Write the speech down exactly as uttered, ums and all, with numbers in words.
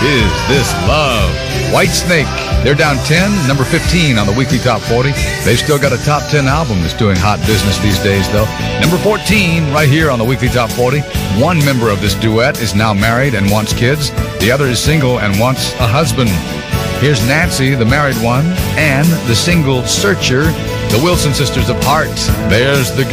Is This Love? Whitesnake, they're down ten, number fifteen on the weekly top forty. They've still got a top ten album that's doing hot business these days, though. Number fourteen, right here on the weekly top forty. One member of this duet is now married and wants kids. The other is single and wants a husband. Here's Nancy, the married one, and the single Searcher, the Wilson Sisters of Heart. There's the